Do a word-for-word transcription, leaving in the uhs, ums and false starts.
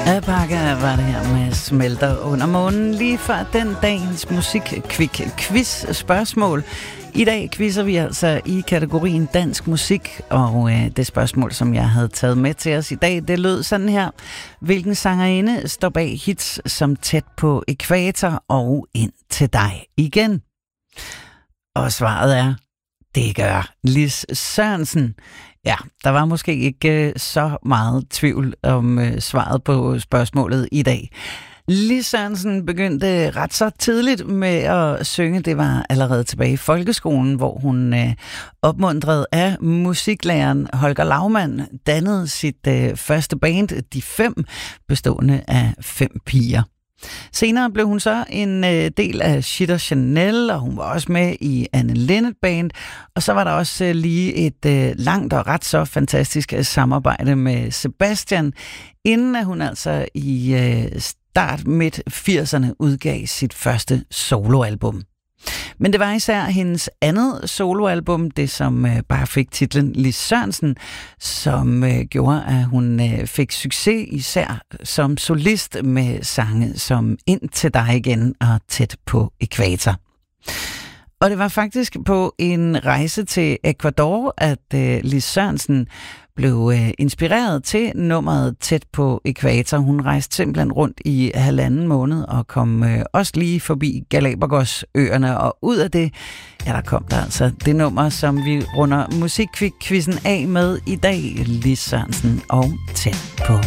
Alpaca var det her med Smelter under månen, lige før den dagens musik-quiz spørgsmål. I dag quizzer vi altså i kategorien dansk musik, og øh, det spørgsmål, som jeg havde taget med til os i dag, det lød sådan her. Hvilken sangerinde står bag hits som Tæt på ækvator og Ind til dig igen? Og svaret er, det gør Lis Sørensen. Ja, der var måske ikke øh, så meget tvivl om øh, svaret på spørgsmålet i dag. Lis Sørensen begyndte ret så tidligt med at synge. Det var allerede tilbage i folkeskolen, hvor hun øh, opmuntret af musiklæreren Holger Laumann dannede sit øh, første band, De Fem, bestående af fem piger. Senere blev hun så en øh, del af Shit og Chanel, og hun var også med i Anne Linnet Band. Og så var der også øh, lige et øh, langt og ret så fantastisk øh, samarbejde med Sebastian, inden at hun altså i øh, start midt firserne udgav sit første soloalbum. Men det var især hendes andet soloalbum, det som øh, bare fik titlen Lis Sørensen, som øh, gjorde, at hun øh, fik succes især som solist med sange som Ind til dig igen og Tæt på ækvator. Og det var faktisk på en rejse til Ecuador, at øh, Lis Sørensen blev øh, inspireret til nummeret Tæt på ækvator. Hun rejste simpelthen rundt i halvanden måned og kom øh, også lige forbi Galapagos-øerne. Og ud af det, ja, der kom der altså det nummer, som vi runder musikquizzen af med i dag. Lis Sørensen og Tæt på